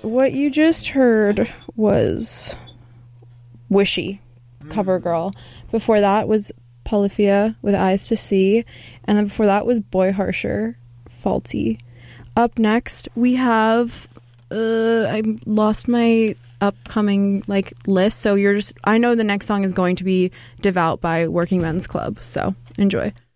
what you just heard was Wishy, Cover Girl. Before that was Polyphia with Eyes to See. And then before that was Boy Harsher, Faulty. Up next, we have... I lost my upcoming list, so I know the next song is going to be Devout by Working Men's Club, so enjoy.